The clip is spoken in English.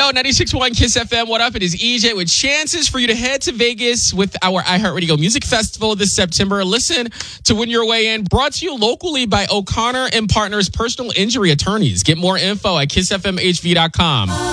go. 96.1 Kiss FM. What up? It is EJ with chances for you to head to Vegas with our iHeartRadio Music Festival this September. Listen to Win Your Way In. Brought to you locally by O'Connor and Partners Personal Injury Attorneys. Get more info at kissfmhv.com.